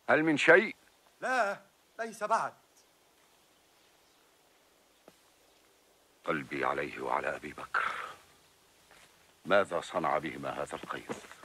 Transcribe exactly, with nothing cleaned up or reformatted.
هل من شيء؟ لا، ليس بعد. قلبي عليه وعلى أبي بكر. ماذا صنع بهما هذا القيس؟